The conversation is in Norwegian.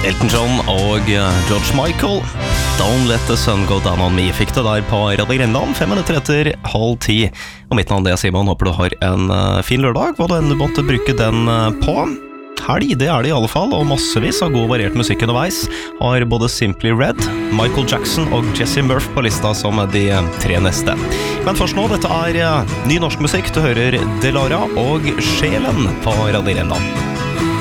Elton John og George Michael. Don't let the sun go down on me. Fikk det der på Radio Grenland, 5 minutter etter 9:30. Og mitt navn er Simon, håper du har en fin lørdag, hva du enn måtte bruke den på. Helg, det er det i alle fall, og massevis av god variert musikk underveis. Har både Simply Red, Michael Jackson og Jesse Murph på lista som de 3 neste. Men først nå, dette er ny norsk musikk. Du hører Delara og Sjelen på Radio Grenland.